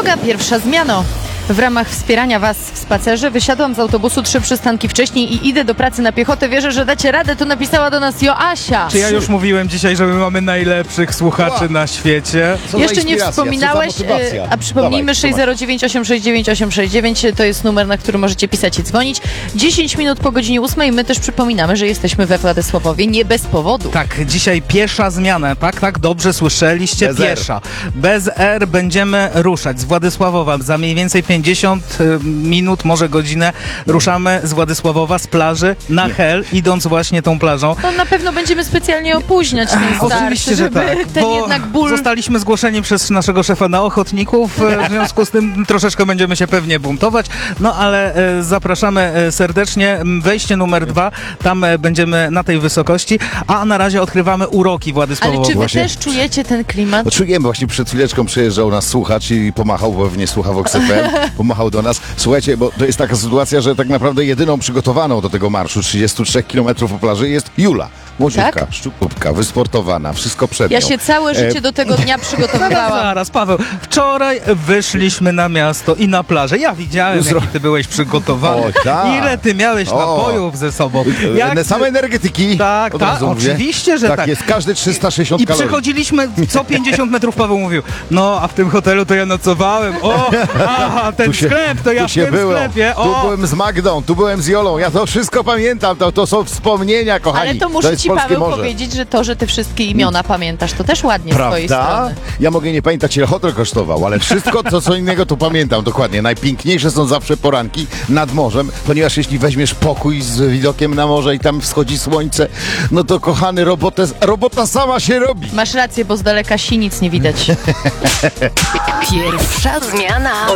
Droga pierwsza zmiano. W ramach wspierania Was w spacerze wysiadłam z autobusu 3 przystanki wcześniej i idę do pracy na piechotę. Wierzę, że dacie radę. Tu napisała do nas Joasia. Czy ja już mówiłem dzisiaj, że my mamy najlepszych słuchaczy na świecie? Jeszcze nie wspominałeś, a przypomnijmy 609 869 869 to jest numer, na który możecie pisać i dzwonić. 10 minut po godzinie 8 my też przypominamy, że jesteśmy we Władysławowie nie bez powodu. Tak, dzisiaj piesza zmiana, tak, dobrze słyszeliście, Bez piesza. Bez R będziemy ruszać z Władysławowa. Za mniej więcej 50 minut, może godzinę ruszamy z Władysławowa, z plaży na Hel, idąc właśnie tą plażą. No na pewno będziemy specjalnie opóźniać ten start, Oczywiście, że żeby tak, ten bo jednak ból... zostaliśmy zgłoszeni przez naszego szefa na ochotników, w związku z tym troszeczkę będziemy się pewnie buntować, no ale zapraszamy serdecznie, wejście numer 2, tam będziemy na tej wysokości, a na razie odkrywamy uroki Władysławowa. Ale czy wy Właśnie. też czujecie ten klimat? No, czujemy, właśnie przed chwileczką przyjeżdżał nas słuchacz i pomachał, bo pewnie słucha Vox FM, pomachał do nas. Słuchajcie, bo to jest taka sytuacja, że tak naprawdę jedyną przygotowaną do tego marszu 33 km po plaży jest Jula. Młodziutka, Tak? szczupłówka, wysportowana, wszystko przed nią. Ja się całe życie do tego dnia przygotowywałam. Zaraz, Paweł, wczoraj wyszliśmy na miasto i na plażę. Ja widziałem, Jutro. jaki ty byłeś przygotowany. O, tak. Ile ty miałeś napojów ze sobą. Same energetyki. Tak, od tak, razu mówię. oczywiście, że tak. jest, każdy 360 I kalorii. przychodziliśmy, co 50 metrów Paweł mówił, no a w tym hotelu to ja nocowałem, aha, ten sklep, to ja tu w się tym było. sklepie, Tu byłem z Magdą, tu byłem z Jolą, ja to wszystko pamiętam, to są wspomnienia, kochani. Ale to muszę jest ci, polskie Paweł, morze. powiedzieć, że to, że ty wszystkie imiona pamiętasz, to też ładnie z twojej Prawda? strony. Ja mogę nie pamiętać, ile hotel kosztował, ale wszystko, co innego, to pamiętam dokładnie. Najpiękniejsze są zawsze poranki nad morzem, ponieważ jeśli weźmiesz pokój z widokiem na morze i tam wschodzi słońce, no to kochany, robota sama się robi. Masz rację, bo z daleka si nic nie widać. Pierwsza zmiana.